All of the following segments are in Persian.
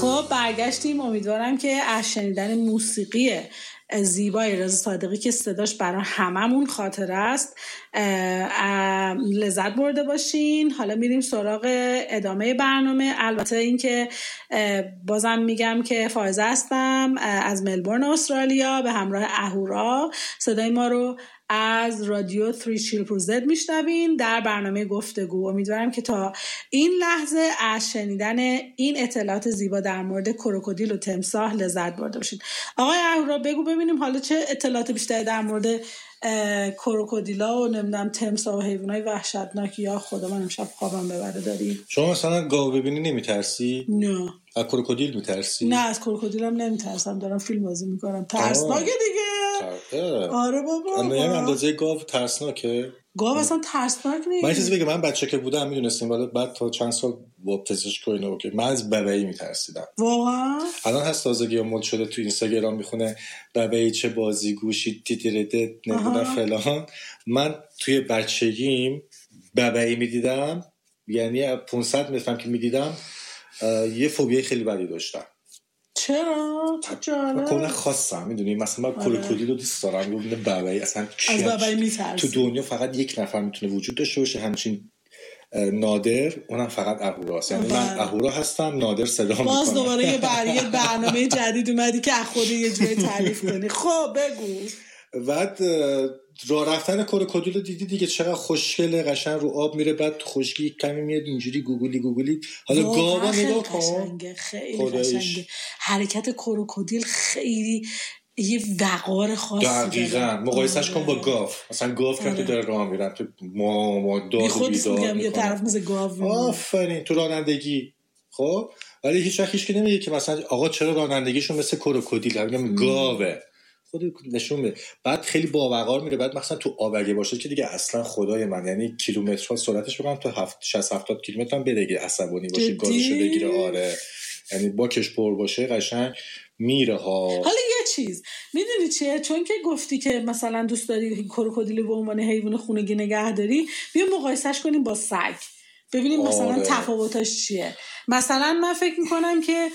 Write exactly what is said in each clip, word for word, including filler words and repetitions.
خب برگشتیم. امیدوارم که از شنیدن موسیقی زیبای رضا صادقی که صداش برای هممون خاطره است لذت برده باشین. حالا میریم سراغ ادامه برنامه. البته این که بازم میگم که فائزه هستم از ملبورن استرالیا به همراه اهورا. صدای ما رو از رادیو تری چیل پر زد میشنوین در برنامه گفتگو. امیدوارم که تا این لحظه از شنیدن این اطلاعات زیبا در مورد کروکودیل و تمساح لذت برده باشین. آقای اهورا بگو ببینیم حالا چه اطلاعات بیشتری در مورد کروکودیلا و نمیدونم تمساح و حیوانات وحشتناک یا خدا من امشب خوابم ببره داری؟ شما مثلا گاو ببینی نمیترسی؟ نه. از کروکودیل میترسی؟ نه از کروکودیلم نمیترسم، دارم فیلم بازی میکنم. ترسناکه دیگه. تر... آره بابا. اما یه اندازه گاو ترسناکه؟ گاو اصلا ترسناک نیست. من چیزی بگم، من بچه که بودم میدونستیم، ولی بعد تا چند سال با پزشک و اینا که من از ببعی میترسیدم. واقعا؟ الان هست تازگی مود شده تو اینستاگرام میخونه ببعی چه بازیگوشی تیترده نمیدونم فلان. من توی بچگیم ببعی میدیدم، یعنی پانصد مترم که میدیدم یه فوبیای خیلی بدی داشتم. چرا؟ چه جالب. کلا خاصم میدونی، مثلا من کروکودیل رو دوست دارم، میگم ببعی اصلا از ببعی میترسی. تو دنیا فقط یک نفر میتونه وجود داشته باشه همچین نادر، اونم فقط اهوراست. یعنی من اهورا هستم، نادر صدا میکنه. باز دوباره یه برای برنامه جدید اومدی که از خود یه جوری تعریف کنی. خب بگو. بعد راه رفتن کروکودیل رو دیدی دیگه، چقدر خوشگله، قشنگ رو آب میره، بعد خشکی کمی میاد اینجوری گوگلی گوگلی. حالا گاوا نگاه کن، خیلی قشنگه حرکت کروکودیل، خیلی یه وقار خاصی داره. دقیقاً مقایسهش کن با گاو. مثلا گاو که داره راه میره تو ما ما داد و بیدار یه طرف مثل گاو. آفرین تو رانندگی. خب ولی هیچ وقت هیچ کی نمیگه که مثلا آقا چرا رانندگیشون مثل کروکودیل، میگم گاوه. خود نشون میده. بعد خیلی باوقار میره. بعد مثلا تو آب اگه باشه که دیگه اصلا خدای من، یعنی کیلومترها سرعتش بگم تو شصت هفتاد کیلومتر هم بره، عصبانی باشه گازشو بگیره. آره یعنی باکش پر باشه قشنگ میره ها. حالا یه چیز میدونی چیه، چون که گفتی که مثلا دوست داری کروکودیل به عنوان حیوان خونگی نگه داری، بیا مقایسهش کنیم با سگ ببینیم آره. مثلا تفاوتاش چیه. مثلا من فکر میکنم که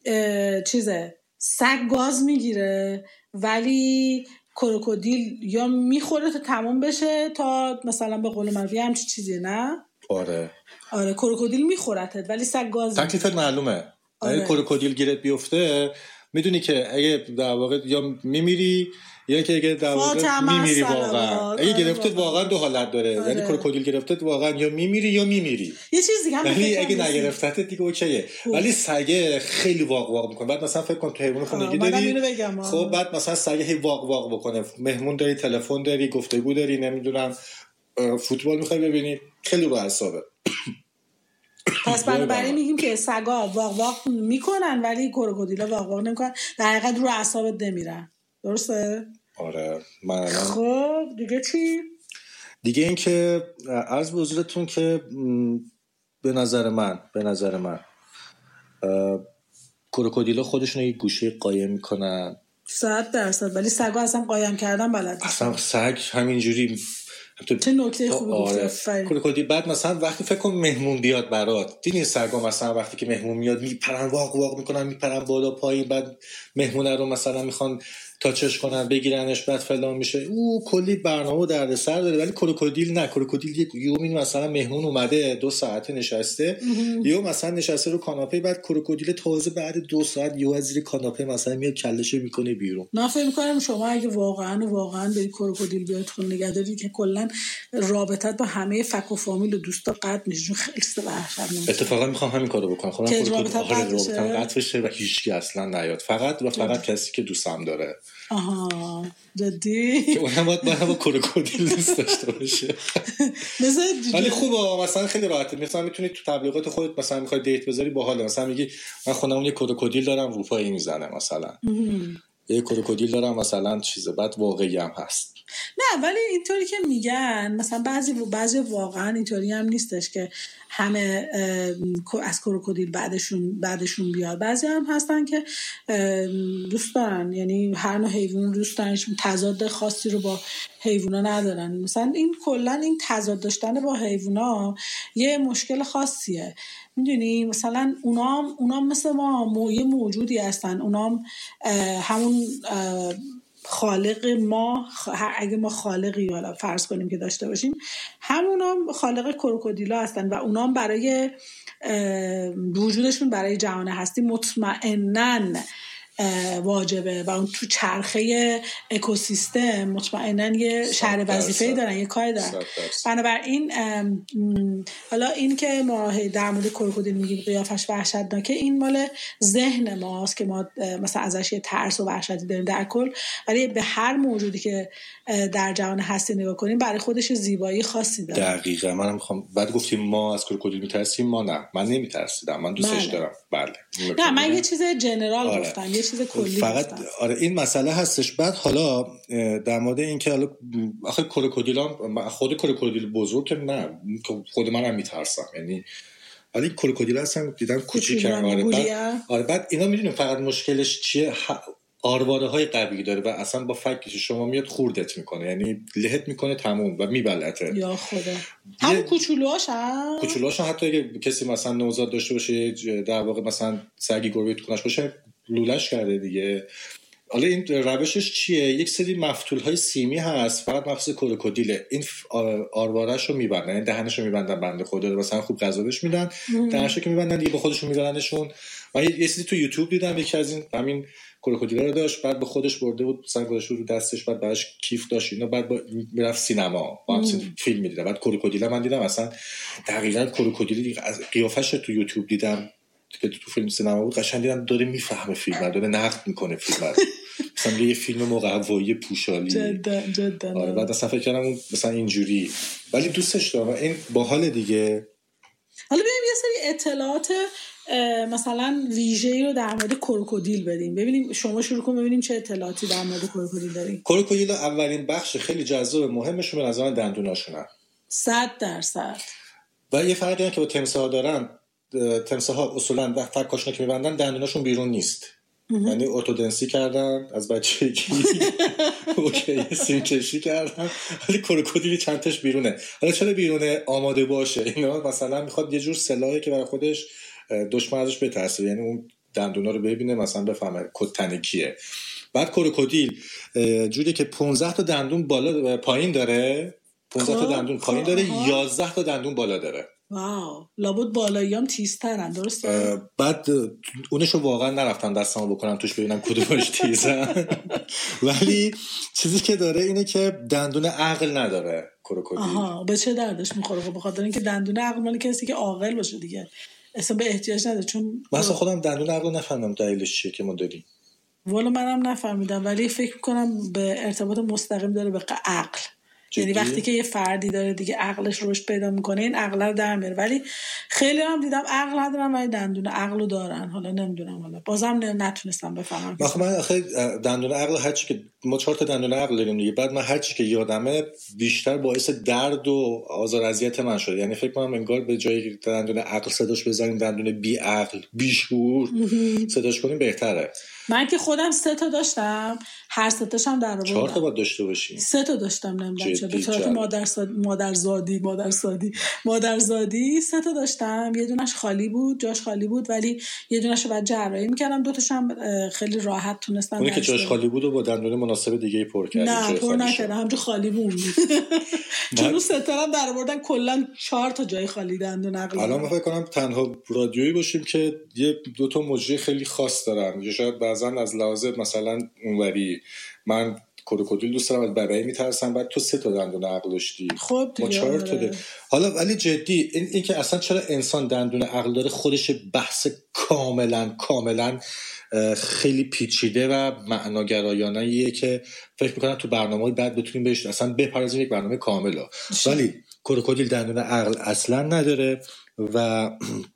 چیزه، سگ گاز میگیره ولی کروکودیل یا میخوره تا تموم بشه تا مثلا به قول معروف همچین چیزی. نه آره آره کروکودیل میخورتت ولی سگ گاز. تکلیفت معلومه. آره. اگه کروکودیل گیرت بیفته میدونی که اگه در واقع یا میمیری یا که اگه در واقع میمیری واقعا. اگه گرفتت واقعا دو حالت داره. آره. یعنی کروکودیل گرفتت واقعا یا میمیری یا میمیری. یه چیز دیگه هم ولی اگه نگرفتت دیگه اوکیه. ولی سگ خیلی واق واق میکنه. بعد مثلا فکر کن تو حیوان خونگی داری، خب بعد مثلا سگ هی واق واق بکنه، مهمون داری، تلفن داری، گفتگو داری، نمیدونم فوتبال میخوای ببینی، خیلی رو اعصابه. پس بنابراین میگیم که سگا واق واق میکنن ولی کروکودیلا واق واق نمیکنن، در حقیقت رو اعصابت نمیرن. درسته؟ آره. من خب دیگه چی؟ دیگه این که عرض به حضورتون که به نظر من به نظر من کروکودیلا خودشون یک گوشه قایم میکنن صد درصد، ولی سگا اصلا قایم کردن بلد اصلا. سگ همینجوری چه نکته خوبی گفتی. کروکودیل بعد مثلا وقتی فکر کن مهمون بیاد برات، دیدین سگا مثلا وقتی که مهمون میاد میپرن واق واق میکنن، میپرن بالا پایین، بعد مهمونه رو مثلا میخوان تاچش کنن بگیرنش، بعد فلان میشه. او کلی برنامه و دردسر داره. ولی کروکودیل نه. کروکودیل یک یومی مثلا مهمون اومده دو ساعت نشسته، یا مثلا نشسته رو کاناپه، بعد کروکودیل تازه بعد دو ساعت یهو از زیر کاناپه مثلا میاد کلهشو میکنه بیرون. من فکر می‌کنم شما اگه واقعا واقعا به کروکودیل بیاد خون نگهداری که کلا رابطت با همه فک و فامیل و دوستا قطع میشه، خیلی وحشتناکه. اتفاقا میخوام همین کارو بکنم. خودم کروکودیل قطع بشه و هیچ کی اصلا نیاد، فقط و فقط کسی که دوستم داره. آها جدی که اونم باید باید با کروکودیل دوست داشته باشه. ولی خوبه مثلا خیلی راحته. مثلا میتونی تو تبلیغات خودت مثلا میخوای دیت بذاری باحاله، مثلا میگی من خودم یه کروکودیل دارم روپایی میزنه مثلا، یه کروکودیل دارم مثلا چیزه، بعد واقعی هم هست. نه ولی اینطوری که میگن مثلا بعضی بعضی واقعا اینطوری هم نیستش که همه از کروکودیل بعدشون بعدشون بیاد. بعضی هم هستن که دوست دارن، یعنی هر نوع حیوان دوست دارن، تضاد خاصی رو با حیونا ندارن. مثلا این کلا این تضاد داشتن با حیونا یه مشکل خاصیه، میدونی. مثلا اونام اونام مثل ما مو یه موجودی هستن، اونام همون خالق ما، اگه ما خالقی حالا فرض کنیم که داشته باشیم، همونام خالق کروکودیلا هستن و اونام برای وجودشون برای جهان هستی مطمئناً واجبه و اون تو چرخه اکوسیستم مطمئناً یه شرح وظیفه‌ای دارن، یه کاری دارن. بنابراین حالا این که ما در مورد کروکودیل میگیم قیافش وحشتناکه، این مال ذهن ماست که ما مثلا ازش یه ترس و وحشتی داریم در کل، ولی به هر موجودی که در جهان هستی نگاه کنیم برای خودش زیبایی خاصی داره. دقیقاً. منم میخوام بعد گفتیم ما از کروکودیل میترسیم، ما نه، من نمیترسیدم، من دوستش بله. دارم. بله نه من یه چیز جنرال آره. گفتم، یه چیز کلی فقط گفتم. آره این مسئله هستش. بعد حالا در مورد این که حالا آخه کروکودیلان، خود کروکودیل بزرگ که نه، خود منم میترسم، یعنی ولی کروکودیل هستن دیدم کوچیکن. آره بعد آره بعد اینا میدونیم فقط مشکلش چیه، آرواره های قوی داره و اصلا با فکش شما میاد خوردت میکنه، یعنی لهت میکنه تموم و میبلعته. یا خدا همون کوچولوهاش هم کوچولوهاش هم حتی اگه کسی مثلا نوزاد داشته باشه، در واقع مثلا سگی گربه تو خونش باشه، لولش کرده دیگه. حالا این روشش چیه؟ یک سری مفتول های سیمی هست فقط مخصوص کروکودیله. این آرواره‌شو میبندن، این دهنشو میبندن، بنده خدا مثلا خوب غذا بهش میدن، دهنشو که میبندن دیگه با خودشون میبرنشون. من یه چیزی تو یوتیوب دیدم، یکی از این همین کروکودیلا رو داشت، بعد به خودش برده بود، مثلا گذاشته رو دستش، بعد براش کیف داشت اینا، بعد با میرفت سینما با هم فیلم میدید. بعد کروکودیلا من دیدم اصلا دقیقاً کروکودیل از قیافش تو یوتیوب دیدم که تو فیلم سینما بود، قشنگ دیدم داره میفهمه فیلم، داره نقد میکنه فیلم، مثلا یه فیلم مقوایی پوشالی. جدا جدا. آره بعد اصلا فکر کردم مثلا اینجوری، ولی دوستش دارم این باحال دیگه. حالا بیایم یه سری اطلاعات مثلا ویژه‌ای رو در مورد کروکودیل بدیم، ببینیم شما شروع کن ببینیم چه اطلاعاتی در مورد کروکودیل دارین. کروکودیل اولین بخش خیلی جذاب مهمشون به نظر دندوناشونه. صد درصد. و یه فرقی هم که با تمساح‌ها دارن، تمساح‌ها اصولاً وقت فکاشون که می‌بندن دندوناشون بیرون نیست. یعنی ارتودنسی کردن از بچگی اوکی سیم کشی کردن، ولی کروکودیل چند تاش بیرونه. حالا چرا بیرونه؟ آماده باشه. اینا مثلا میخواد یه جور سلاحی که برای خودش دشمن ازش بترسه، یعنی اون دندونا رو ببینه مثلا بفهمه کتنه کیه. بعد کروکودیل جوری که پانزده تا دندون بالا پایین داره، پانزده تا دندون پایین داره، یازده تا دندون بالا داره. واو، لابد بالایی هم تیزترن، درسته؟ بعد اونشو واقعا نرفتم دستمو بکنم توش ببینم کدومش تیزن. ولی چیزی که داره اینه که دندون عقل نداره کروکودیل. آها، به چه دردش میخوره؟ به خاطر اینکه دندون عقل مال کسی که عاقل باشه دیگه، اصلا به احتیاج نداره. چون مثلا خودم دندون عقل نفهمم دلیلش چیه که ما داریم. والا منم نفهمیدم، ولی فکر میکنم به ارتباط مستقیم داره به عقل. یعنی وقتی که یه فردی داره دیگه عقلش رشد پیدا میکنه، این عقل رو در میاره. ولی خیلی هم دیدم عقل ندارن ولی دندون عقل رو دارن. حالا نمیدونم، حالا بازم نتونستم بفهمم. من آخه دندون عقل هرچی که ما چهار تا دندون عقل داریم دیگه، بعد من هرچی که یادمه بیشتر باعث درد و آزار اذیت من شده. یعنی فکر کنم انگار به جایی که دندون عقل صداش بزنیم دندون بی عقل بی شعور صداش کنیم بهتره. من که خودم سه تا داشتم، هر سه تاشم در آوردم. چهار تا باید داشته باشی. سه تا داشتم، نمیدونم چرا به صورت مادرزادی مادرزادی مادرزادی مادرزادی سه تا داشتم. یه دونش خالی بود، جاش خالی بود، ولی یه دونش رو بعد جراحی می‌کردم. دو تاشم خیلی راحت تونستم. اونی که جاش خالی بود و با دندون مناسب دیگه پر کردم. نه پر نکردم، همونجا خالی بود. چون سه تا هم در آوردن، کلا چهار تا جای خالی دندون عقل. الان فکر کنم تنها رادیویی باشیم که یه دو تا مجری خیلی خاص دارن، یا شاید بعضن از لحاظ مثلا اونوری. من کروکودیل دوست دارم، از ببعی میترسم، بعد تو سه تا دندون عقل داشتی. خب ما چهار تا ده. حالا ولی جدی این, این که اصلا چرا انسان دندون عقل داره خودش بحث کاملا کاملا خیلی پیچیده و معناگرایانه‌ایه که فکر میکنم تو برنامه‌های بعد بتونیم بهش اصلا بپردازیم، یک برنامه کامله. ولی کروکودیل دندون عقل اصلا نداره و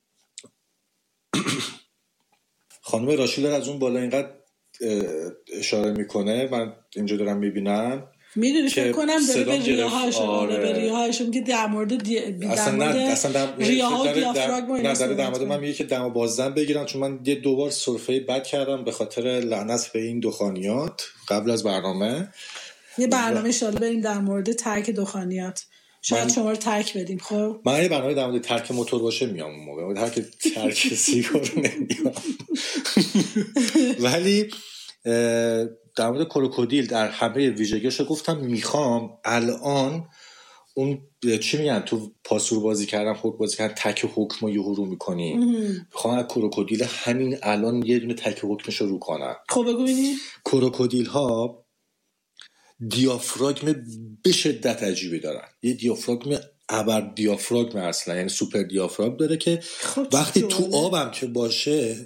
خانم راشیل از اون بالا اینقدر اشاره میکنه، من اینجا دارم میبینم میدونی فکر کنم داره به ریه‌هاش آره به ریه‌هاش میگه در مورد دی... در مورد اصلا ریه‌ها و دیافراگم نظر در مورد من میگه که دمو بازدم بگیرم، چون من یه دوبار سرفه بد کردم به خاطر لعنت به این دخانیات قبل از برنامه. یه برنامه انشالله بریم در مورد ترک دخانیات، شاید شما رو ترک بدیم. خب من یه برنامه در مورد ترک موتور باشه میام اون موقع، ترک ترک سیگار نمیام. ولی در مورد کروکودیل در همه ویژگیاشو گفتم. میخوام الان اون چی میگن تو پاسور بازی کردم، حکم بازی کردم، تک حکم رو یهو رو میکنی. میخوام از کروکودیل همین الان یه دونه تک حکمش رو رو کنم. خب بگو ببینی. کروکودیل ها دیافراگم به شدت عجیبی دارن. یه دیافراگم ابر دیافراگم اصلا، یعنی سوپر دیافراگم داره که وقتی تو آبم که باشه،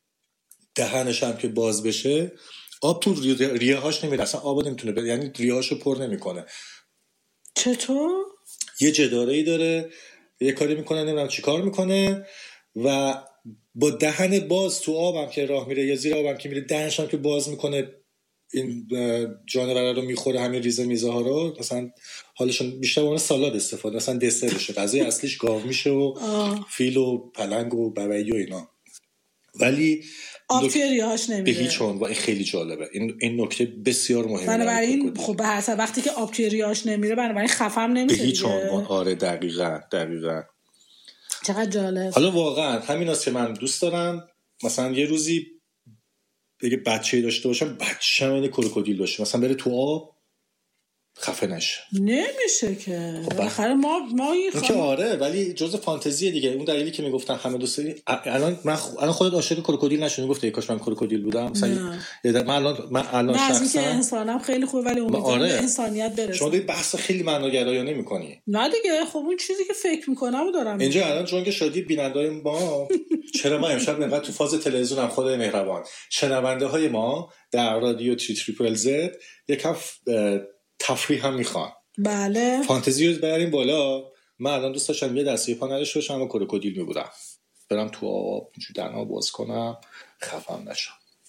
دهنش هم که باز بشه، آب تو ریه هاش نمیره، اصلا آب نمیتونه بره، یعنی ریه هاشو پر نمیکنه. چطور؟ یه جداره‌ای داره، یه کاری میکنه نمیدونم چی کار میکنه و با دهن باز تو آبم که راه میره یا زیر آبم که میره، دهنش هم که باز میکنه، این جانورا رو میخوره، همین ریزه میزه ها رو. مثلا حالشون بیشتر اون سالاد استفاده، مثلا دسرشه، غذای اصلیش گاو میشه و آه. فیل و پلنگ و ببعی و اینا. ولی آب توی ریه‌هاش نمیره به هیچ عنوان. این خیلی جالبه، این این نکته بسیار مهمه. بنابراین خب به هر حسب وقتی که آب توی ریه‌هاش نمیره بنابراین خفم نمیشه به هیچ عنوان. آره دقیقاً دقیقاً. چقدر جالب. حالا واقعا همیناست که من دوست دارم مثلا یه روزی دیگه بچه‌ای داشته باشم، بچه‌م این کروکودیل باشه، مثلا بره تو آب خفه نشه. نمیشه که بالاخره ما ما این خواهم... آره ولی جزء فانتزیه دیگه. اون دلیلی که میگفتن همه دوست داری الان من خ... الان خودت عاشق کروکودیل نشدی، گفتی کاش من کروکودیل بودم مثلا. من الان من الان شخصا انسانم خیلی خوبه ولی امیدوارم آره. به انسانیت برسم. شما دیگه بحث خیلی معناگرایانه می‌کنی. نه دیگه خب اون چیزی که فکر می‌کنم دارم اینجا الان چون که شدی بیننده‌های ما چرا ما امشب اینقدر تو فاز تلویزیونم خدای مهربان شنونده‌های ما در رادیو تی تریپل زد یکم تفریح هم میخوان. بله فانتزی رو بریم بالا. من الان دوست داشتم یه دسته پا نداشته باشم و کروکودیل میبودم، برم تو آب اینجوری دهن‌ها باز کنم خفم نشم.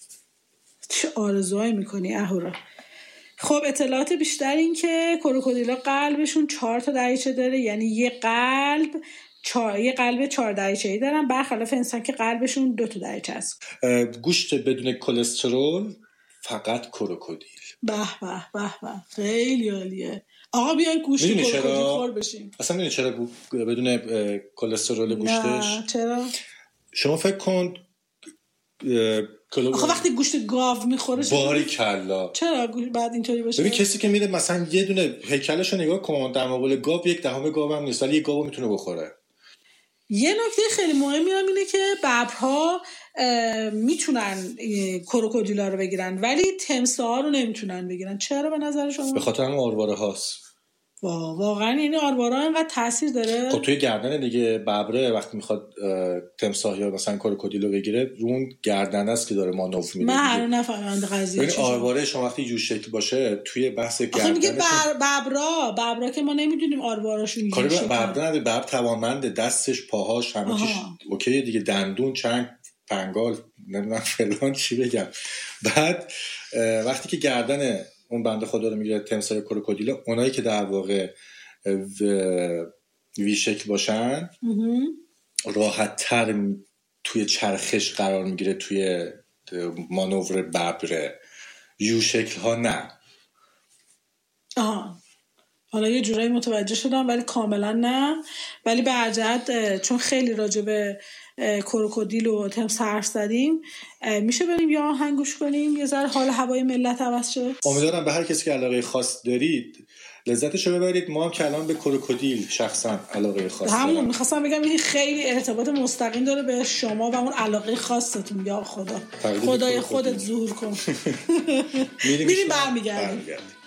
چه آرزوهایی میکنی اهورا. خب اطلاعات بیشتر این که کروکودیلا قلبشون چهار تا دریچه داره، یعنی یه قلب چهار یه قلب چهار دریچه‌ای دارن، برخلاف انسان که قلبشون دو تا دریچه است. گوشت بدون کلسترول فقط کروکودیل. به به به به خیلی عالیه. آقا بیاین گوشت کروکودیل خور بشیم. اصلا میدونی چرا بدون کلسترول گوشتش؟ نه چرا؟ شما فکر کن آخه وقتی گوشت گاو میخوره باری کلا چرا بعد اینطوری باشه؟ ببین کسی که میره مثلا یه دونه هیکلشو نگاه کن، در مقابل گاو یک دهم گاو هم نیست ولی یک گاو میتونه بخوره. یه نکته خیلی مهمی هم اینه که ببرها میتونن کروکودیلا رو بگیرن ولی تمساها رو نمیتونن بگیرن. چرا به نظر شما؟ به خاطر همون آرواره هاست. واقعا این آرواره اینقدر تاثیر داره؟ خب توی گردن دیگه ببره وقتی میخواد تمساح یا مثلا کروکودیل رو بگیره رون گردن است که داره مانور میده. من هنوز نفهمیدم قضیه چیه. این آرواره شما وقتی یو شکل باشه توی بحث گردن میگه بر ببرا ببرا که ما نمیدونیم آرواراشون کاری به ببر نداره. ببر توانمنده، دستش پاهاش همه چیش اوکی دیگه، دندون چنگ پنگال نمیدونم فلان چی بگم. بعد وقتی که گردن اون بنده خدا رو میگیره تمساح کروکودیل، اونایی که در واقع وی شکل باشن راحت تر توی چرخش قرار میگیره توی مانور ببره. یو شکل ها نه. آها حالا یه جورایی متوجه شدم ولی کاملا نه. ولی به هر جهت چون خیلی راجع به کروکودیل و تمساح حرف زدیم میشه بریم یا آهنگ گوش کنیم یه ذره حال هوای ملت عوض شه. امیدوارم به هر کسی که علاقه خاص دارید لذتشو ببرید. ما هم که الان به کروکودیل شخصا علاقه خاص دارم. همون میخواستم بگم این خیلی ارتباط مستقیم داره به شما و اون علاقه خاصتون. یا خدا خدای خودت ظهور کن. میریم برمیگردیم.